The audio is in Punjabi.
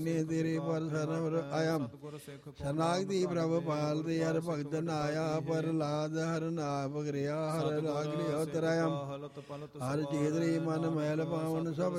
ਨੇ ਤੇਰੇ ਪਰ ਸਰਵਰ ਆਇਆ ਸ਼ਰਨਾਗਤੀ ਪ੍ਰਭ ਪਾਲ ਦੇ ਹਰ ਭਗਤ ਨਾਇਆ ਪ੍ਰਹਲਾਦ ਹਰ ਨਾਮ ਗਰਿਆ ਹਰ ਲਾਗ ਲਿਆ ਤਰਾਇਆ ਹਰ ਚੇਤਰੇ ਮਨ ਮੈਲ ਪਾਵਨ ਸਭ